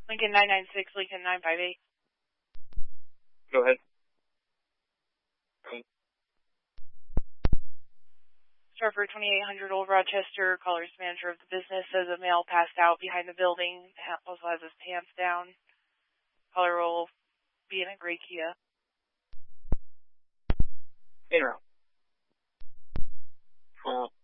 Lincoln 996, Lincoln 958. Go ahead. Stratford 2800 Old Rochester, caller's manager of the business says a male passed out behind the building, also has his pants down. Caller will be in a gray Kia. In route.